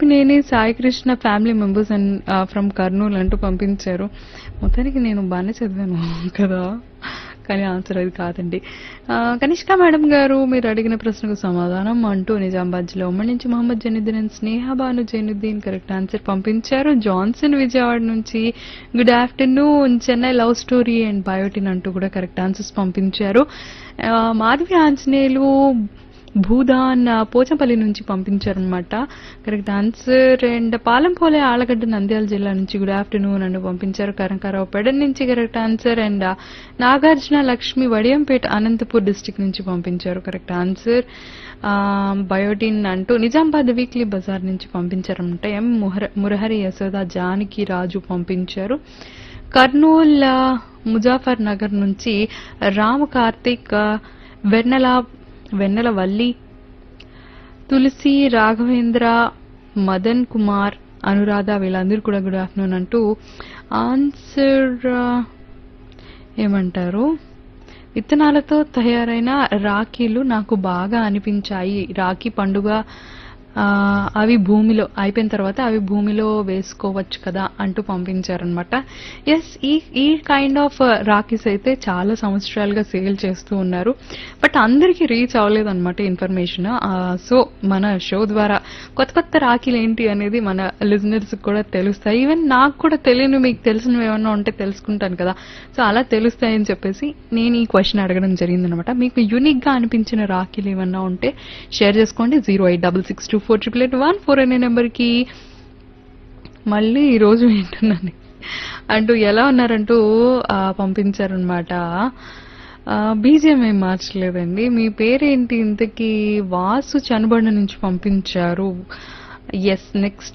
తలుపునేని Sai Krishna family members and from Kurnool అంటూ పంపించారు. మొత్తానికి నేను బాగానే చదివాను కదా, కానీ ఆన్సర్ అది కాదండి. కనిష్క మేడం గారు మీరు అడిగిన ప్రశ్నకు సమాధానం అంటూ నిజామాబాద్ జిల్లా ఉమ్మడి నుంచి Mohammed Zainuddin and Sneha Banu Zainuddin correct answer పంపించారు. జాన్సన్ విజయవాడ నుంచి good afternoon, Chennai love story and biotin అంటూ కూడా కరెక్ట్ ఆన్సర్స్ పంపించారు. మాధవి ఆంజనేయులు భూదాన్ పోచంపల్లి నుంచి పంపించారనమాట correct answer. And పాలంపోలే Allagadda Nandyal జిల్లా నుంచి గుడ్ ఆఫ్టర్నూన్ అంటూ పంపించారు. కరంకారావు పెడన్ నుంచి correct answer. And Nagarjuna Lakshmi Vadiyampeta Anantapur district నుంచి పంపించారు కరెక్ట్ ఆన్సర్. బయోటిన్ అంటూ నిజామాబాద్ వీక్లీ బజార్ నుంచి పంపించారనమాట. ఎం మురహరి యశోద జానకి రాజు పంపించారు. కర్నూల్ ముజాఫర్ నగర్ నుంచి రామ కార్తిక్ వెన్నెలవల్లి తులసి రాఘవేంద్ర మదన్ కుమార్ అనురాధ వీళ్ళందరూ కూడా గుడ్ ఆఫ్టర్నూన్ అంటూ ఆన్సర్ ఏమంటారు, విత్తనాలతో తయారైన రాఖీలు నాకు బాగా అనిపించాయి. రాఖీ పండుగ అవి భూమిలో అయిపోయిన తర్వాత అవి భూమిలో వేసుకోవచ్చు కదా అంటూ పంపించారనమాట. ఎస్, ఈ కైండ్ ఆఫ్ రాఖీస్ అయితే చాలా సంవత్సరాలుగా సేల్ చేస్తూ ఉన్నారు, బట్ అందరికీ రీచ్ అవ్వలేదన్నమాట ఇన్ఫర్మేషన్. సో మన షో ద్వారా కొత్త కొత్త రాఖీలు ఏంటి అనేది మన లిజనర్స్ కూడా తెలుస్తాయి. ఈవెన్ నాకు కూడా తెలియని మీకు తెలిసినవి ఏమన్నా ఉంటే తెలుసుకుంటాను కదా, సో అలా తెలుస్తాయని చెప్పేసి నేను ఈ క్వశ్చన్ అడగడం జరిగిందనమాట. మీకు యూనిక్ గా అనిపించిన రాఖీలు ఏమన్నా ఉంటే షేర్ చేసుకోండి. 08662488814 అనే నెంబర్కి. మళ్ళీ ఈరోజు వింటున్నాను అంటూ ఎలా ఉన్నారంటూ పంపించారనమాట. బీజిఎం ఏం మార్చలేదండి. మీ పేరేంటి ఇంతకీ? వాసు చనుబండ నుంచి పంపించారు. ఎస్, నెక్స్ట్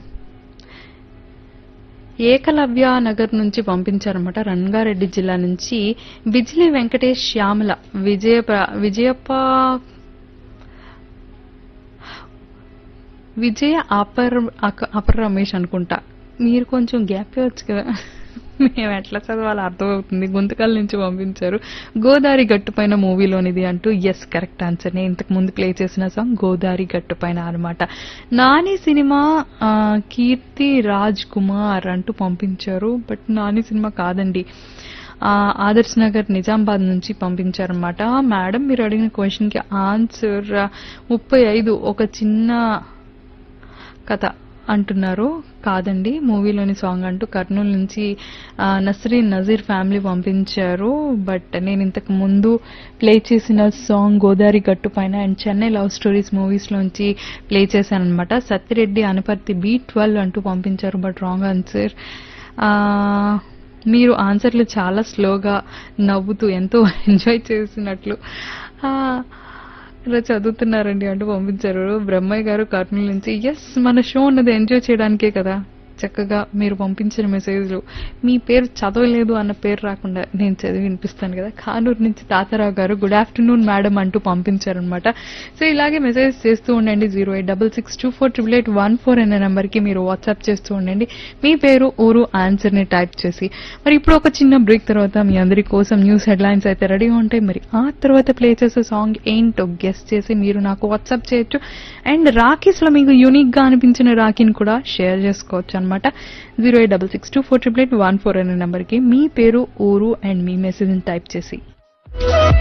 ఏకలవ్య నగర్ నుంచి పంపించారన్నమాట. రంగారెడ్డి జిల్లా నుంచి బిజిలీ వెంకటేష్ శ్యామల విజయ అపర్ రమేష్ అనుకుంటా. మీరు కొంచెం గ్యాప్ ఇవ్వచ్చు కదా, మేము ఎట్లా చదవాలో అర్థమవుతుంది. గుంతకల్ నుంచి పంపించారు. గోదావరి గట్టుపైన మూవీలోనిది అంటూ. Yes, correct answer. నేను ఇంతకు ముందు ప్లే చేసిన సాంగ్ గోదావరి గట్టుపైన అనమాట. నాని సినిమా కీర్తి రాజ్ కుమార్ అంటూ పంపించారు, బట్ నాని సినిమా కాదండి. ఆదర్శ్ నగర్ నిజామాబాద్ నుంచి పంపించారనమాట. మేడం మీరు అడిగిన క్వశ్చన్ కి ఆన్సర్ 35 ఒక చిన్న కథ అంటున్నారు. కాదండి, మూవీలోని సాంగ్ అంటూ కర్నూలు నుంచి నస్రీన్ నజీర్ ఫ్యామిలీ పంపించారు. బట్ నేను ఇంతకు ముందు ప్లే చేసిన సాంగ్ గోదావరి గట్టు పైన and Chennai love stories movies లోంచి ప్లే చేశాను అనమాట. సత్యరెడ్డి అనపర్తి B12 అంటూ పంపించారు, బట్ రాంగ్ ఆన్సర్. మీరు ఆన్సర్లు చాలా స్లోగా నవ్వుతూ ఎంతో ఎంజాయ్ చేసినట్లు ఇలా చదువుతున్నారండి అంటూ పంపించారు. బ్రహ్మయ్య గారు కర్నూలు నుంచి. ఎస్, మన షో ఉన్నది ఎంజాయ్ చేయడానికే కదా. చక్కగా మీరు పంపించిన మెసేజ్లు మీ పేరు చదవలేదు అన్న పేరు రాకుండా నేను చదివి వినిపిస్తాను కదా. కానూరు నుంచి తాతారావు గారు గుడ్ ఆఫ్టర్నూన్ మేడం అంటూ పంపించారనమాట. సో ఇలాగే మెసేజ్ చేస్తూ ఉండండి. 08662488814 అనే నెంబర్కి మీరు వాట్సాప్ చేస్తూ ఉండండి మీ పేరు, ఊరు, ఆన్సర్ ని టైప్ చేసి. మరి ఇప్పుడు ఒక చిన్న బ్రేక్ తర్వాత మీ అందరి కోసం న్యూస్ హెడ్లైన్స్ అయితే రెడీగా ఉంటాయి. మరి ఆ తర్వాత ప్లే చేసే సాంగ్ ఏంటో గెస్ట్ చేసి మీరు నాకు వాట్సాప్ చేయొచ్చు. అండ్ రాఖీస్ లో మీకు యూనిక్ గా అనిపించిన రాఖీని కూడా షేర్ చేసుకోవచ్చు అనమాట. 08662488814 అనే నెంబర్కి మీ పేరు, ఊరు అండ్ మీ మెసేజ్ టైప్ చేసి